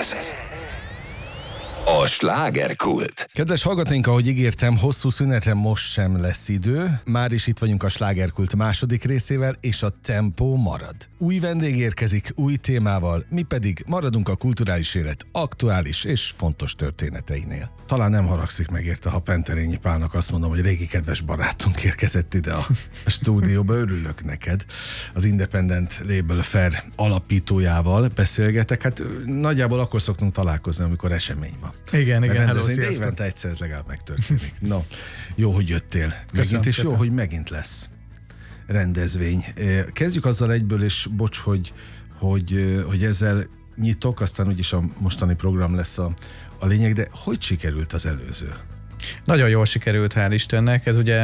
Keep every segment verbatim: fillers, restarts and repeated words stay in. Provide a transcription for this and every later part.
Ez a slágerkult. Kedves hallgatóink, ahogy ígértem, hosszú szünetre most sem lesz idő. Már is itt vagyunk a slágerkult második részével, és a tempó marad. Új vendég érkezik, új témával, mi pedig maradunk a kulturális élet aktuális és fontos történeteinél. Talán nem haragszik meg érte, ha Penterényi Pálnak azt mondom, hogy régi kedves barátunk érkezett ide a stúdióba. Örülök neked. Az Independent Label Fair alapítójával beszélgetek. Hát nagyjából akkor szoktunk találkozni, amikor esemény van. Igen, igen, hello, de évente egyszer ez legalább megtörténik. No, jó, hogy jöttél. Megint, és jó, hogy megint lesz rendezvény. Kezdjük azzal egyből, és bocs, hogy, hogy, hogy ezzel nyitok, aztán úgyis a mostani program lesz a, a lényeg, de hogy sikerült az előző? Nagyon jól sikerült, hál' Istennek. Ez ugye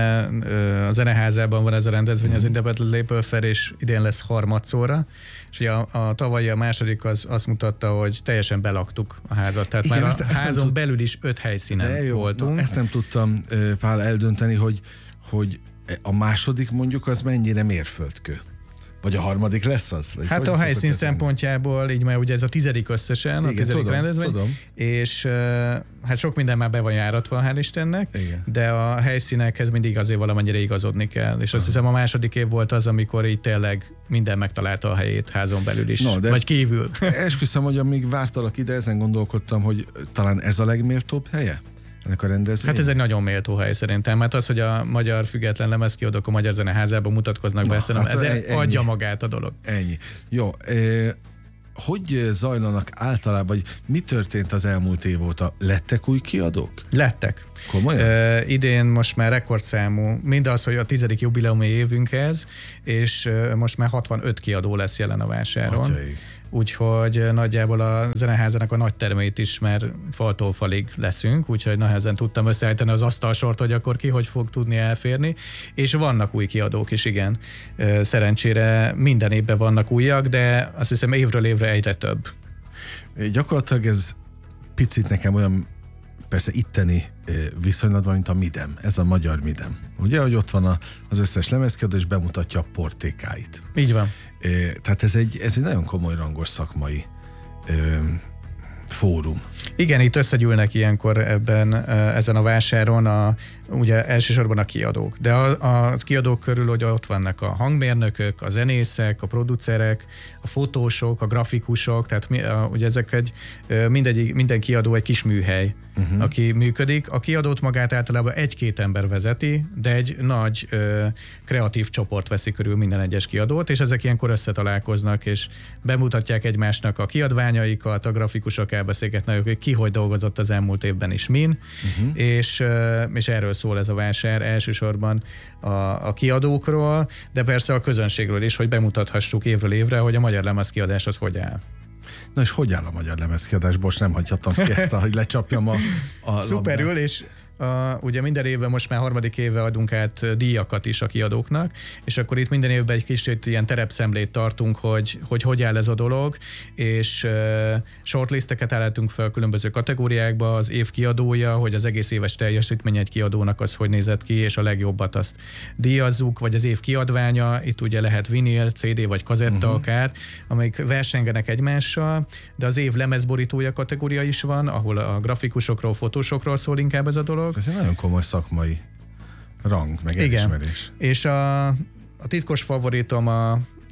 a Zeneházában van ez a rendezvény, az Independent Label Fair, és idén lesz harmadszorra. És ugye a, a tavalyi, a második az azt mutatta, hogy teljesen belaktuk a házat. Tehát igen, már ezt, a ezt házon tud... belül is öt helyszínen jó, voltunk. Na, ezt nem tudtam, Pál, eldönteni, hogy, hogy a második mondjuk az mennyire mérföldkő. Vagy a harmadik lesz az? Vagy hát a helyszín szempontjából, így már ugye ez a tizedik összesen, igen, a tizedik tudom, rendezvény, tudom. És hát sok minden már be van járatva, hál' Istennek, igen. De a helyszínekhez mindig azért valamennyire igazodni kell. És azt Aha. hiszem a második év volt az, amikor így tényleg minden megtalálta a helyét házon belül is, no, vagy kívül. Esküszöm, hogy amíg vártalak ide, ezen gondolkodtam, hogy talán ez a legméltóbb helye? Ennek a rendezvény? Hát ez egy nagyon méltó hely szerintem. Hát az, hogy a Magyar Független Lemezkiadók a Magyar Zeneházában mutatkoznak be, szerintem hát ez ennyi, adja magát a dolog. Ennyi. Jó, eh, hogy zajlanak általában, vagy mi történt az elmúlt év óta? Lettek új kiadók? Lettek. Komolyan? Uh, idén most már rekordszámú, mindaz, hogy a tizedik jubileumi évünkhez, és uh, most már hatvanöt kiadó lesz jelen a vásáron. Atyaik. Úgyhogy nagyjából a Zeneházának a nagy termeit is már faltól falig leszünk, úgyhogy nehezen tudtam összeállítani az asztalsort, hogy akkor ki hogy fog tudni elférni. És vannak új kiadók is, igen. Szerencsére minden évben vannak újak, de azt hiszem évről évre egyre több. Gyakorlatilag ez picit nekem olyan, persze itteni viszonylatban, mint a Midem, ez a magyar Midem. Ugye, hogy ott van az összes lemezkiadó, és bemutatja a portékáit. Így van. Tehát ez egy, ez egy nagyon komoly rangos szakmai ö, fórum. Igen, itt összegyűlnek ilyenkor ebben, ezen a vásáron a, ugye elsősorban a kiadók. De a, a kiadók körül ugye ott vannak a hangmérnökök, a zenészek, a producerek, a fotósok, a grafikusok, tehát mi, a, ugye ezek egy, mindegy, minden kiadó egy kis műhely, uh-huh. aki működik. A kiadót magát általában egy-két ember vezeti, de egy nagy ö, kreatív csoport veszi körül minden egyes kiadót, és ezek ilyenkor összetalálkoznak, és bemutatják egymásnak a kiadványaikat, a grafikusok elbeszélgetnek, hogy ki hogy dolgozott az elmúlt évben is min, uh-huh. és, és erről szól ez a vásár elsősorban a, a kiadókról, de persze a közönségről is, hogy bemutathassuk évről évre, hogy a magyar lemezkiadás az hogy áll. Na és hogy áll a magyar lemezkiadás? Most nem hagyhatom ki ezt, hogy lecsapjam a, a Szuperül, és Uh, ugye minden évben most már harmadik éve adunk át díjakat is a kiadóknak, és akkor itt minden évben egy kicsit ilyen terepszemlét tartunk, hogy hogy, hogy áll ez a dolog, és uh, shortlisteket állítunk fel különböző kategóriákba, az év kiadója, hogy az egész éves teljesítmény egy kiadónak az hogy nézett ki, és a legjobbat azt díjazzuk, vagy az év kiadványa, itt ugye lehet vinil, cé dé vagy kazetta uh-huh. akár, amelyik versengenek egymással, de az év lemezborítója kategória is van, ahol a grafikusokról, fotósokról szól inkább ez a dolog. Ez egy nagyon komoly szakmai rang, meg elismerés. És a, a titkos favoritom, a,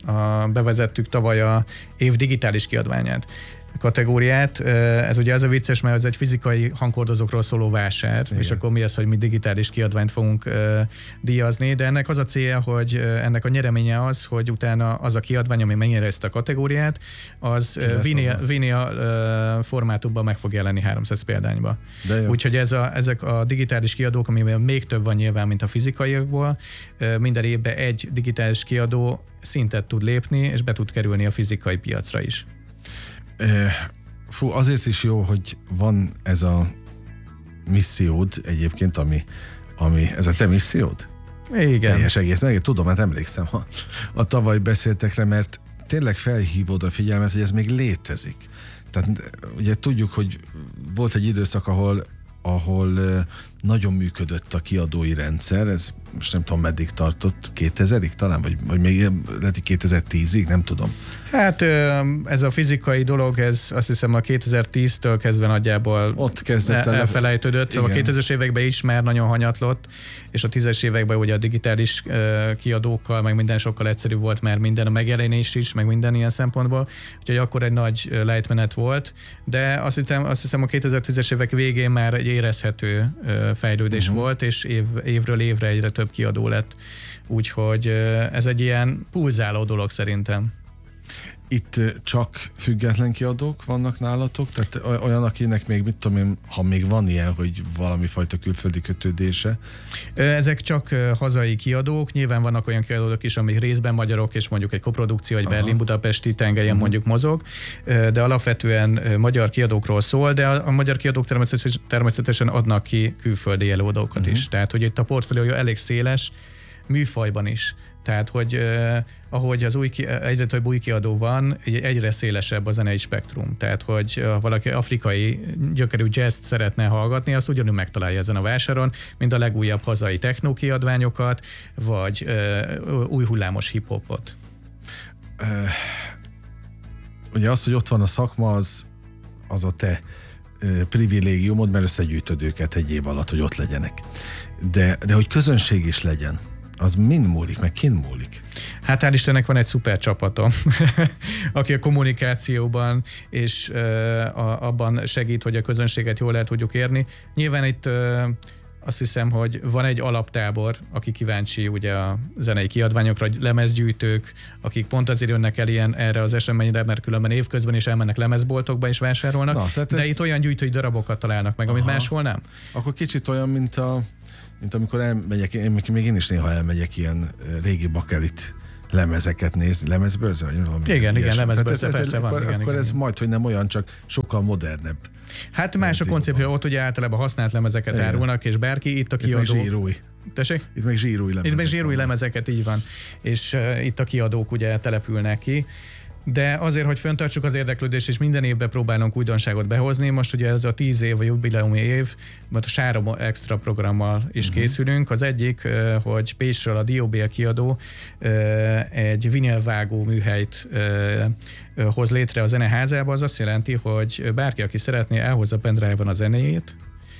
a bevezettük tavaly a év digitális kiadványát kategóriát. Ez ugye az a vicces, mert ez egy fizikai hangkordozókról szóló vásár, igen. És akkor mi az, hogy mi digitális kiadványt fogunk uh, díjazni, de ennek az a célja, hogy uh, ennek a nyereménye az, hogy utána az a kiadvány, ami megnyeri ezt a kategóriát, az uh, vinil, vinil uh, formátumban meg fog jelenni háromszáz példányba. Úgyhogy ez a, ezek a digitális kiadók, amiben még több van nyilván, mint a fizikaiakból, uh, minden évben egy digitális kiadó szintet tud lépni, és be tud kerülni a fizikai piacra is. Fú, azért is jó, hogy van ez a missziód egyébként, ami, ami ez a te missziód? Igen. Teljes egész, tudom, hát emlékszem a, a tavaly beszéltekre, mert tényleg felhívod a figyelmet, hogy ez még létezik. Tehát ugye tudjuk, hogy volt egy időszak, ahol, ahol nagyon működött a kiadói rendszer, ez most nem tudom meddig tartott, kétezerig talán, vagy, vagy még lehet, hogy kétezer-tízig, nem tudom. Hát ez a fizikai dolog, ez azt hiszem a kétezer-tíztől kezdve nagyjából ott kezdett el, elfelejtődött, szóval a kétezres években is már nagyon hanyatlott, és a tízes években ugye a digitális kiadókkal, meg minden sokkal egyszerűbb volt, mert minden a megjelenés is, meg minden ilyen szempontból, úgyhogy akkor egy nagy lejtmenet volt, de azt hiszem, azt hiszem a kétezer-tízes évek végén már egy érezhető fejlődés uh-huh. volt, és év, évről évre egyre több kiadó lett, úgyhogy ez egy ilyen pulzáló dolog szerintem. Itt csak független kiadók vannak nálatok? Tehát olyan, akinek még, mit tudom én, ha még van ilyen, hogy valami fajta külföldi kötődése? Ezek csak hazai kiadók, nyilván vannak olyan kiadók is, amik részben magyarok, és mondjuk egy koprodukció, egy Berlin-Budapesti tengelyen uh-huh. mondjuk mozog, de alapvetően magyar kiadókról szól, de a, a magyar kiadók természetesen, természetesen adnak ki külföldi előadókat uh-huh. is. Tehát, hogy itt a portfóliója elég széles, műfajban is. Tehát, hogy eh, ahogy az új ki, egyre több új kiadó van, egyre szélesebb a zenei spektrum. Tehát, hogy ha valaki afrikai gyökerű jazzt szeretne hallgatni, azt ugyanúgy megtalálja ezen a vásáron, mint a legújabb hazai techno kiadványokat, vagy eh, új hullámos hip-hopot. Uh, ugye az, hogy ott van a szakma, az, az a te uh, privilégiumod, mert összegyűjtöd őket egy év alatt, hogy ott legyenek. De, de hogy közönség is legyen, az mind múlik, meg kin múlik? Hát hál' Istennek van egy szuper csapatom, aki a kommunikációban és uh, a, abban segít, hogy a közönséget jól el tudjuk érni. Nyilván itt uh, azt hiszem, hogy van egy alaptábor, aki kíváncsi ugye a zenei kiadványokra, lemezgyűjtők, akik pont azért jönnek el ilyen erre az eseményre, mert különben évközben is elmennek lemezboltokba és vásárolnak, Na, de ez... itt olyan gyűjtői darabokat találnak meg, amit Aha. máshol nem. Akkor kicsit olyan, mint a mint amikor elmegyek, én, még én is néha elmegyek ilyen régi bakelit lemezeket nézni, lemezbörze? Vagy valami igen, igen, igen, lemezbörze, ez, persze ez, van. Akkor, igen, akkor igen, ez igen. majd, hogy nem olyan, csak sokkal modernebb. Hát más a koncepció, ott ugye általában használt lemezeket igen. árulnak, és bárki itt a kiadó... Itt meg zsírúj. Tessék? Itt meg zsírúj lemezek. Itt meg zsírúj lemezeket, így van. És uh, itt a kiadók ugye települnek ki. De azért, hogy fenntartsuk az érdeklődést, és minden évben próbálunk újdonságot behozni, most ugye ez a tíz év, a jubileumi év, mert a három extra programmal is uh-huh. készülünk. Az egyik, hogy Pécsről a Diobél kiadó egy vinilvágó műhelyt hoz létre a zeneházába, az azt jelenti, hogy bárki, aki szeretné, elhozza pendrive-on a zenéjét,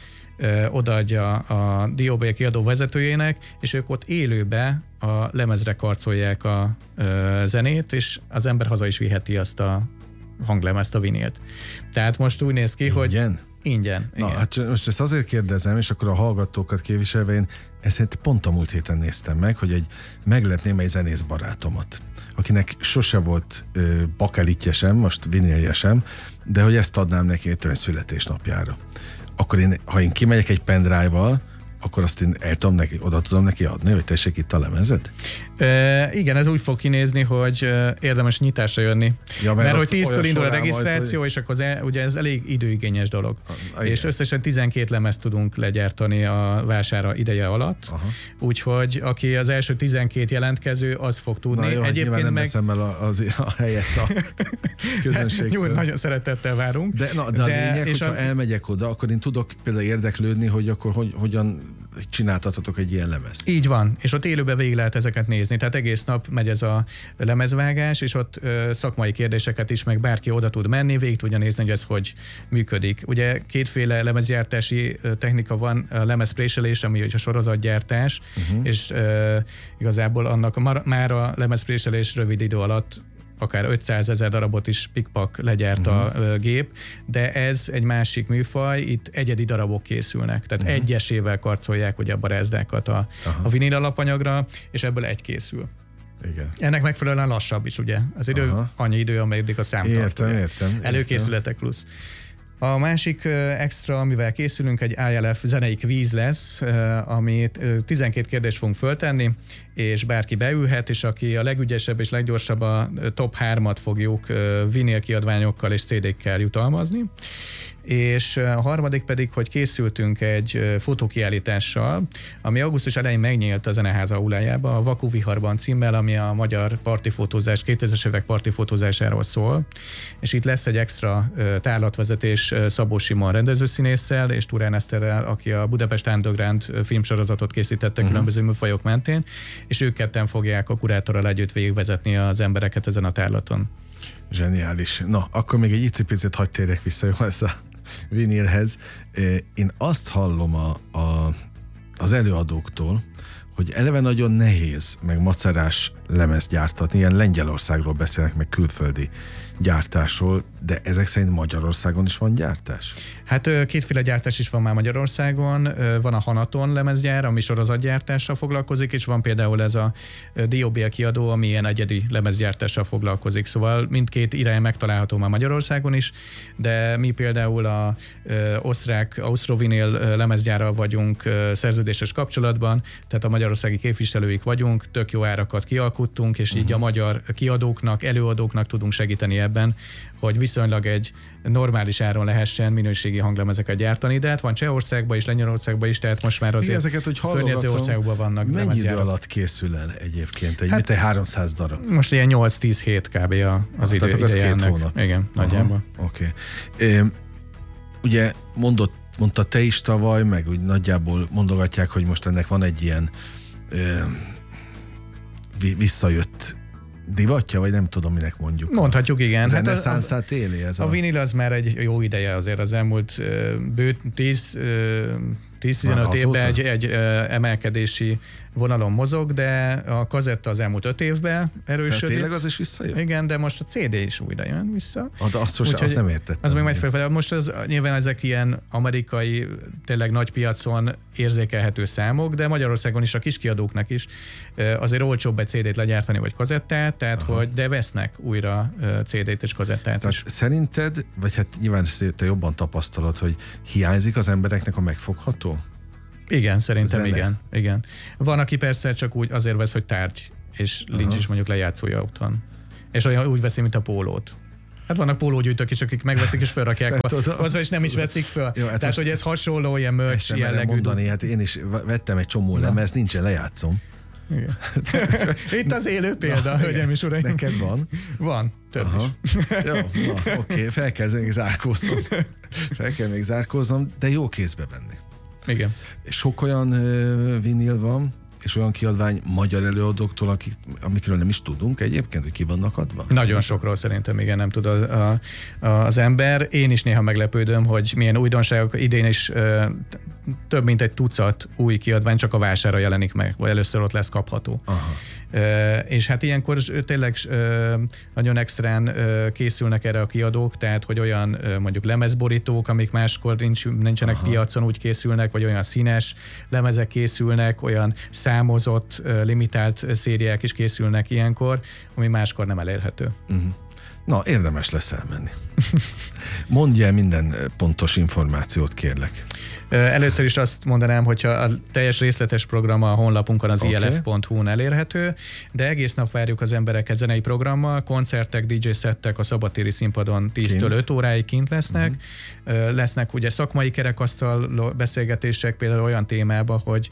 odaadja a Diobél kiadó vezetőjének, és ők ott élőbe a lemezre karcolják a ö, zenét, és az ember haza is viheti azt a hanglemezt, a vinilt. Tehát most úgy néz ki, ingyen? hogy ingyen. Na, igen. hát most ezt azért kérdezem, és akkor a hallgatókat képviselve én ezt pont a múlt héten néztem meg, hogy egy meglepném egy zenész barátomat, akinek sose volt ö, bakelitje sem, most vinilje sem, de hogy ezt adnám neki egy születésnapjára. Akkor én, ha én kimegyek egy pendrive-val, akkor azt én el tudom neki, oda tudom neki adni, hogy tessék itt a lemezed? E, igen, ez úgy fog kinézni, hogy érdemes nyitásra jönni. Ja, mert, mert hogy tíztől indul a regisztráció, majd, és akkor az, ugye ez elég időigényes dolog. A, és összesen tizenkét lemezt tudunk legyártani a vására ideje alatt. Aha. Úgyhogy aki az első tizenkét jelentkező, az fog tudni. Na jó, egyébként nem meg... veszem el a, az, a helyet a közönségtől. Nagyon szeretettel várunk. De, na, de, de a lényeg, hogyha a... elmegyek oda, akkor én tudok például érdeklődni, hogy akkor hogy, hogyan csináltatotok egy ilyen lemezt. Így van, és ott élőben végig lehet ezeket nézni. Tehát egész nap megy ez a lemezvágás, és ott ö, szakmai kérdéseket is, meg bárki oda tud menni, végig tudja nézni, hogy ez hogy működik. Ugye kétféle lemezgyártási technika van, a lemezpréselés, ami a sorozatgyártás, uh-huh. és ö, igazából annak mar, már a lemezpréselés rövid idő alatt akár ötszázezer darabot is pikpak legyárt uh-huh. a gép, de ez egy másik műfaj, itt egyedi darabok készülnek, tehát uh-huh. egyesével karcolják ugye a barázdákat a, a vinil alapanyagra, és ebből egy készül. Igen. Ennek megfelelően lassabb is, ugye? Az idő, uh-huh. annyi idő, amelyik a szám tart. Értem, értem, értem. Előkészületek plusz. A másik extra, amivel készülünk, egy I L F zenei kvíz lesz, amit tizenkét kérdést fogunk föltenni, és bárki beülhet, és aki a legügyesebb és leggyorsabb a top hármat fogjuk vinil kiadványokkal és cé dé-kkel jutalmazni. És a harmadik pedig, hogy készültünk egy fotókiállítással, ami augusztus elején megnyílt a Zeneháza aulájába, a Vaku Viharban címmel, ami a magyar partifotózás, kétezres évek partifotózásáról szól, és itt lesz egy extra tárlatvezetés és Szabó Simon rendezőszínésszel, és Turán Eszterrel, aki a Budapest Underground filmsorozatot készítette uh-huh. különböző műfajok mentén, és ők ketten fogják a kurátorral együtt végigvezetni az embereket ezen a tárlaton. Zseniális. Na, akkor még egy icipicit hadd térjek vissza jó, ez a vinilhez. Én azt hallom a, a, az előadóktól, hogy eleve nagyon nehéz, meg macerás lemezt gyártatni. Ilyen Lengyelországról beszélnek, meg külföldi gyártásról, de ezek szerint Magyarországon is van gyártás? Hát kétféle gyártás is van már Magyarországon. Van a Hanaton lemezgyár, ami sorozatgyártással foglalkozik, és van például ez a dé o bé kiadó, ami ilyen egyedi lemezgyártással foglalkozik. Szóval mindkét irány megtalálható már Magyarországon is, de mi például a osztrák Austrovinyl lemezgyárral vagyunk szerződéses kapcsolatban, tehát a magyarországi képviselőik vagyunk, tök jó árakat kialkuttunk, és így a magyar kiadóknak, előadóknak tudunk segíteni ebben, hogy viszonylag egy normális áron lehessen minőségi hanglemezeket gyártani, de hát van Csehországban és Lengyelországban is, tehát most már azért ezeket, hogy környező országokban vannak mennyi lemezgyárak. idő alatt készül el egyébként? Egy, hát, mit egy háromszáz darab? Most ilyen nyolc-tíz hét kb. Az idő, ideje ennek. Hónap. Igen, nagyjából. Oké. Okay. E, ugye mondott, mondta te is tavaly, meg úgy nagyjából mondogatják, hogy most ennek van egy ilyen e, visszajött divatja, vagy nem tudom, minek mondjuk. Mondhatjuk, igen. Hát reneszánszát éli ez a... A vinil az már egy jó ideje azért, az elmúlt bő tíz-tizenöt évben egy, egy emelkedési vonalon mozog, de a kazetta az elmúlt öt évben erősödik. Tehát tényleg az is visszajön? Igen, de most a cé dé is újra jön vissza. Ah, de azt, Úgy, azt nem értettem. Az még megy felfelé. Most az, nyilván ezek ilyen amerikai, tényleg nagy piacon érzékelhető számok, de Magyarországon is a kiskiadóknak is azért olcsóbb egy cé dét legyártani, vagy kazettát, tehát hogy, de vesznek újra cé dét és kazettát tehát is. Szerinted, vagy hát nyilván te jobban tapasztalod, hogy hiányzik az embereknek a megfogható? Igen, szerintem zene. igen, igen. Van, aki persze csak úgy azért vesz, hogy tárgy, és Aha. nincs is mondjuk lejátszója otthon. És olyan úgy veszi, mint a pólót. Hát vannak pólógyűjtők is, akik megveszik és felrakják, azzal is nem is veszik fel. Jó, hát tehát, hogy ez hasonló, ilyen merch jellegű. Mondani, hát én is vettem egy csomó lemez, nincsen lejátszom. Igen. Itt az élő példa, hölgyeim és uraim. Neked van? Van, több Aha. is. Jó, oké, okay, fel kell még zárkóznom. Fel kell még zárkóznom, de jó kézbe venni. Igen. Sok olyan uh, vinil van, és olyan kiadvány magyar előadóktól, akik, amikről nem is tudunk egyébként, hogy ki vannak adva? Nagyon sokról szerintem igen, nem tud a, a, az ember. Én is néha meglepődöm, hogy milyen újdonságok idén is uh, több mint egy tucat új kiadvány csak a vásárra jelenik meg, vagy először ott lesz kapható. Aha. Uh, és hát ilyenkor tényleg uh, nagyon extrán uh, készülnek erre a kiadók, tehát hogy olyan uh, mondjuk lemezborítók, amik máskor nincs, nincsenek Aha. piacon, úgy készülnek, vagy olyan színes lemezek készülnek, olyan számozott, uh, limitált szériák is készülnek ilyenkor, ami máskor nem elérhető. Uh-huh. Na, érdemes lesz elmenni. Mondj el minden pontos információt, kérlek. Először is azt mondanám, hogyha a teljes részletes program a honlapunkon az okay. i el ef pont hu-n elérhető, de egész nap várjuk az embereket zenei programmal, koncertek, dé dzsé szettek a szabadtéri színpadon tíztől öt óráig kint lesznek. Uh-huh. Lesznek ugye szakmai kerekasztal beszélgetések, például olyan témában, hogy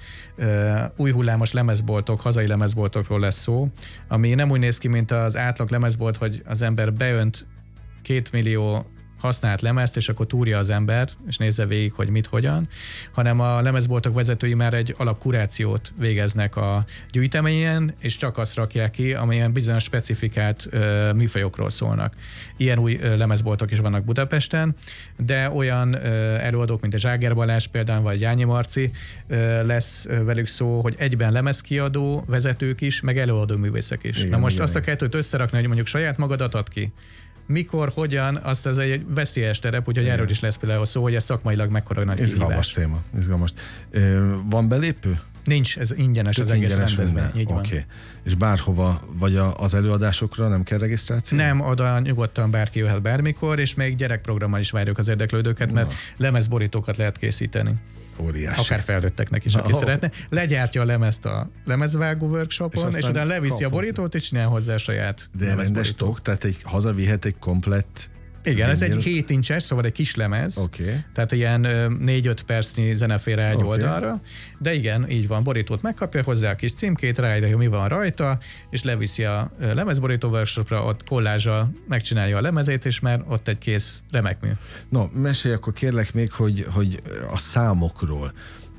új hullámos lemezboltok, hazai lemezboltokról lesz szó, ami nem úgy néz ki, mint az átlag lemezbolt, hogy az ember beönt két millió használt lemezt, és akkor túrja az ember, és nézze végig, hogy mit, hogyan, hanem a lemezboltok vezetői már egy alapkurációt végeznek a gyűjteményen, és csak azt rakják ki, amilyen bizonyos specifikált uh, műfajokról szólnak. Ilyen új uh, lemezboltok is vannak Budapesten, de olyan uh, előadók, mint a Zságer Balázs például, vagy Jányi Marci uh, lesz uh, velük szó, hogy egyben lemezkiadó vezetők is, meg előadó művészek is. Igen, Na most igen, azt a kettőt összerakni, hogy mondjuk saját magadat ad ki, mikor, hogyan, azt ez egy veszélyes terep, úgyhogy erről is lesz például szó, hogy ez szakmailag mekkora nagy izgalmas hívás. Téma, izgalmas. Van belépő? Nincs, ez ingyenes Tök az egész rendezvény. Így van. Okay. És bárhova, vagy az előadásokra nem kell regisztráció? Nem, oda nyugodtan bárki jöhet bármikor, és még gyerekprogrammal is várjuk az érdeklődőket, mert lemezborítókat lehet készíteni. Óriási. Akár felnőtteknek is, aki oh. szeretne. Legyártja a lemezt a lemezvágó workshopon, és, és utána leviszi a borítót, és csinál hozzá a saját De rendes tok, tehát egy, hazavihet egy komplett Igen, ez vinil. egy hét incses, szóval egy kis lemez. Okay. Tehát ilyen négy-öt percnyi zene fér egy okay. oldalra. De igen, így van, borítót megkapja hozzá a kis címkét, ráírja, hogy mi van rajta, és leviszi a lemezborító workshopra, ott kollázsal megcsinálja a lemezét, és már ott egy kész remek mű. No, mesélj akkor kérlek még, hogy, hogy a számokról.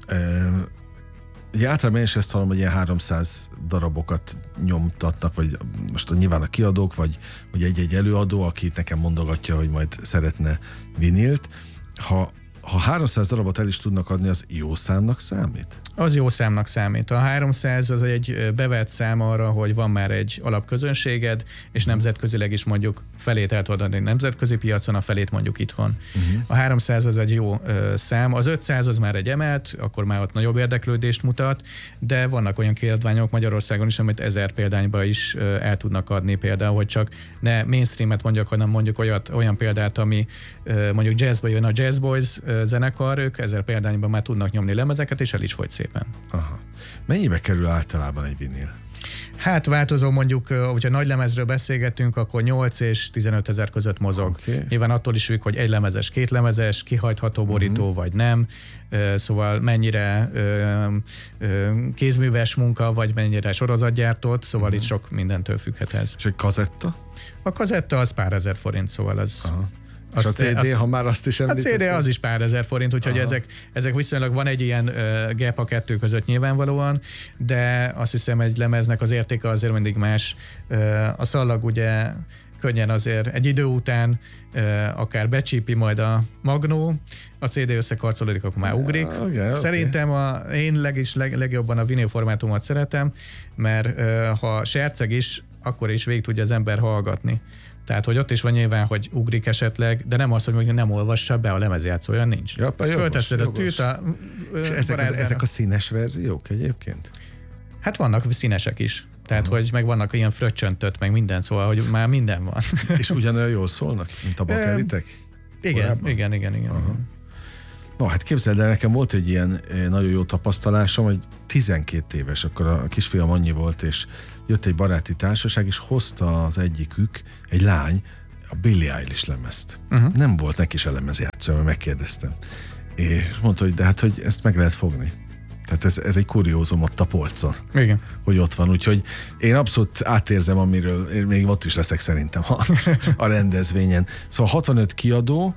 Ugye általában én is ezt hallom, hogy ilyen háromszáz darabokat nyomtatnak, vagy most nyilván a kiadók, vagy, vagy egy-egy előadó, aki nekem mondogatja, hogy majd szeretne vinilt. Ha, ha háromszáz darabot el is tudnak adni, az jó számnak számít? Az jó számnak számít. A háromszáz az egy bevett szám arra, hogy van már egy alapközönséged, és nemzetközileg is mondjuk felét el tudod adni nemzetközi piacon, a felét mondjuk itthon. Uh-huh. A háromszáz az egy jó ö, szám. Az ötszáz az már egy emelt, akkor már ott nagyobb érdeklődést mutat, de vannak olyan kiadványok Magyarországon is, amit ezer példányba is ö, el tudnak adni például, hogy csak ne mainstreamet mondjak, hanem mondjuk olyat, olyan példát, ami ö, mondjuk jazzba jön, a Jazz Boys ö, zenekar, ők ezer példányban már tudnak nyomni lemezeket, és el is fogy szépen. Aha. Mennyibe kerül általában egy vinil? Hát változó, mondjuk, hogyha nagy lemezről beszélgetünk, akkor nyolc és tizenöt ezer között mozog. Okay. Nyilván attól is függ, hogy egy lemezes, két lemezes, kihajtható borító uh-huh. vagy nem, szóval mennyire kézműves munka, vagy mennyire sorozatgyártott, szóval uh-huh. itt sok mindentől függhet ez. És egy kazetta? A kazetta az pár ezer forint, szóval az... Aha. És a cé dé, azt, ha már azt is említettem? A cé dé az is pár ezer forint, úgyhogy ezek, ezek viszonylag van egy ilyen uh, gap a kettő között nyilvánvalóan, de azt hiszem egy lemeznek az értéke azért mindig más. Uh, a szallag ugye könnyen azért egy idő után uh, akár becsípi majd a magnó, a cé dé összekarcolódik, akkor már ugrik. Uh, okay, Szerintem a, én leg is, leg, legjobban a vinil formátumot szeretem, mert uh, ha serceg is, akkor is végig tudja az ember hallgatni. Tehát, hogy ott is van nyilván, hogy ugrik esetleg, de nem az, hogy mondjuk nem olvassa be a lemezjátszó, olyan nincs. Ja, fölteszed a tűt a... És ezek, az, ezek a színes verziók egyébként? Hát vannak színesek is. Tehát, uh-huh. hogy meg vannak ilyen fröccsöntött, meg minden, szóval, hogy már minden van. És ugyanolyan jól szólnak, mint a bakelitek? Igen, igen, igen, igen. Uh-huh. No, hát képzeld el, nekem volt egy ilyen nagyon jó tapasztalásom, hogy tizenkét éves, akkor a kisfiam annyi volt, és jött egy baráti társaság, és hozta az egyikük, egy lány, a Billie Eilish lemezt. Uh-huh. Nem volt neki se lemezjátszó, mert megkérdeztem. És mondta, hogy de hát, hogy ezt meg lehet fogni. Tehát ez, ez egy kuriózum ott a polcon. Igen. Hogy ott van, úgyhogy én abszolút átérzem, amiről én még ott is leszek szerintem a, a rendezvényen. Szóval hatvanöt kiadó,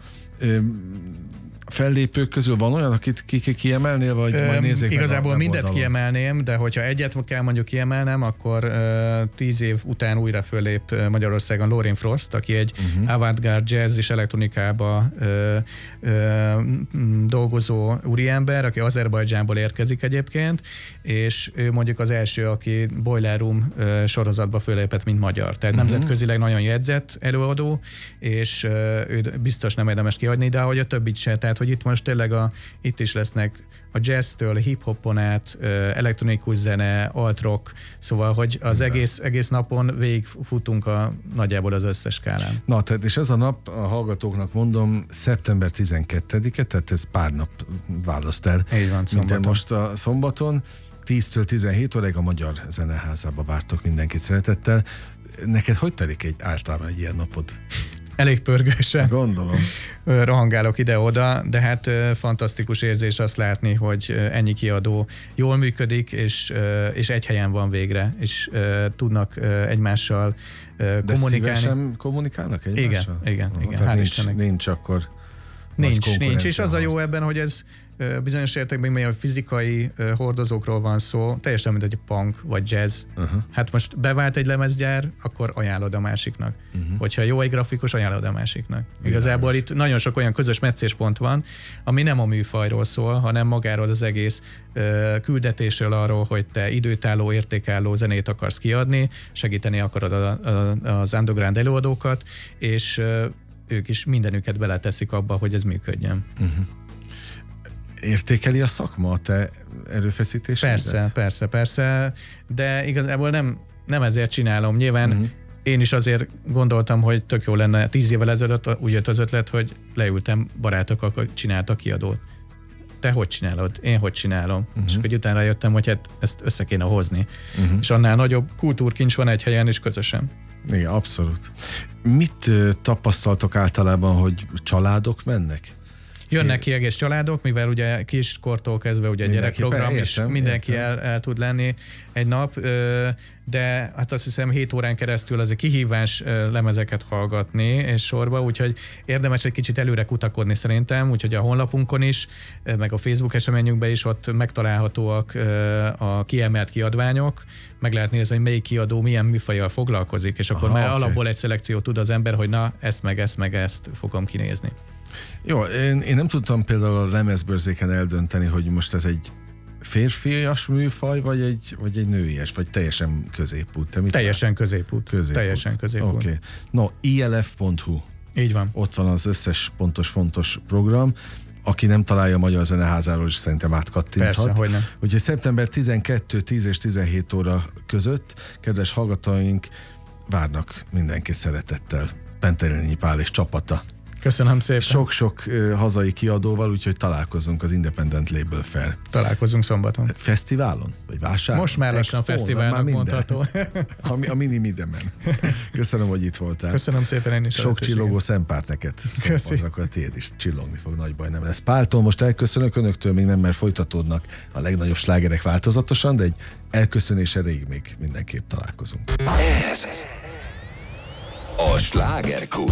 fellépők közül van olyan, akit ki, ki kiemelnél, vagy majd nézzék meg igazából a mindet oldalon. Kiemelném, de hogyha egyet kell mondjuk kiemelnem, akkor uh, tíz év után újra föllép Magyarországon Lorin Frost, aki egy uh-huh. avantgárd jazz és elektronikába uh, uh, dolgozó úriember, aki Azerbajdzsánból érkezik egyébként, és ő mondjuk az első, aki Boiler Room uh, sorozatba föllépett, mint magyar. Tehát uh-huh. nemzetközileg nagyon jegyzett előadó, és uh, ő biztos nem érdemes kihagyni, de ahogy a többit se. Tehát, hogy itt most tényleg a, itt is lesznek a jazztől, hip-hopon át, elektronikus zene, alt-rock, szóval, hogy az egész, egész napon végigfutunk a, nagyjából az összes skálán. Na, tehát és ez a nap, a hallgatóknak mondom, szeptember tizenkettedike, tehát ez pár nap választ el. Így van, szombaton. Most a szombaton, tíztől tizenhét óráig a Magyar Zeneházába vártok mindenkit szeretettel. Neked hogy telik egy általában egy ilyen napod? Elég pörgősen. Gondolom. Rohangálok ide-oda, de hát fantasztikus érzés azt látni, hogy ennyi kiadó jól működik, és, és egy helyen van végre, és tudnak egymással kommunikálni. De szívesen kommunikálnak egymással? Igen, igen, igen. Tehát nincs, nincs akkor Nincs, nincs, és az a jó ebben, hogy ez bizonyos értelemben még a fizikai hordozókról van szó, teljesen mint egy punk vagy jazz. Uh-huh. Hát most bevált egy lemezgyár, akkor ajánlod a másiknak. Uh-huh. Hogyha jó egy grafikus, ajánlod a másiknak. Világos. Igazából itt nagyon sok olyan közös meccéspont van, ami nem a műfajról szól, hanem magáról az egész uh, küldetésről arról, hogy te időtálló, értékálló zenét akarsz kiadni, segíteni akarod a, a, az underground előadókat, és uh, ők is mindenüket beleteszik abba, hogy ez működjön. Uh-huh. Értékeli a szakma a te erőfeszítéseidet? Persze, persze, persze, de igazából nem, nem ezért csinálom. Nyilván uh-huh. én is azért gondoltam, hogy tök jó lenne. Tíz évvel ezelőtt úgy jött az ötlet, hogy leültem, barátokkal csináltak kiadót. Te hogy csinálod? Én hogy csinálom? Uh-huh. És akkor utána jöttem, hogy hát ezt össze kéne hozni. Uh-huh. És annál nagyobb kultúrkincs van egy helyen, és közösen. Igen, abszolút. Mit ö, tapasztaltok általában, hogy családok mennek? Jönnek ki egész családok, mivel ugye kiskortól kezdve ugye gyerekprogram is mindenki értem. El, el tud lenni egy nap, de hát azt hiszem hét órán keresztül az a kihívás lemezeket hallgatni és sorba, úgyhogy érdemes egy kicsit előre kutakodni szerintem, úgyhogy a honlapunkon is, meg a Facebook eseményünkben is ott megtalálhatóak a kiemelt kiadványok, meg lehet nézni, hogy melyik kiadó milyen műfajjal foglalkozik, és akkor Aha, már okay. alapból egy szelekció tud az ember, hogy na, ezt meg ezt meg ezt fogom kinézni. Jó, én, én nem tudtam például a lemezbörzéken eldönteni, hogy most ez egy férfias műfaj, vagy egy, vagy egy nőies, vagy teljesen középút. Te mit teljesen látsz? középút. középút. Teljesen középút. Oké. Okay. No, i el ef pont hu. Így van. Ott van az összes pontos, fontos program. Aki nem találja a Magyar Zeneházáról, is szerintem átkattinthat. Persze, hogy nem. Úgyhogy szeptember tizenkettő, tíz és tizenhét óra között, kedves hallgatóink, várnak mindenkit szeretettel. Penterényi Pál és csapata. Köszönöm szépen. Sok-sok uh, hazai kiadóval, úgyhogy találkozunk az Independent Label Fair. Találkozunk szombaton. Fesztiválon? Vagy vásáron? Most már lassan fesztiválnak mondható. a, a mini mindenben. Köszönöm, hogy itt voltál. Köszönöm szépen én is. Sok csillogó szempárt neked. Szombaton, akkor a tiéd is csillogni fog, nagy baj nem lesz. Páltól most elköszönök önöktől, még nem, mert folytatódnak a legnagyobb slágerek változatosan, de egy elköszönés erejéig még mindenképp találkozunk. Ez a Slágerkult.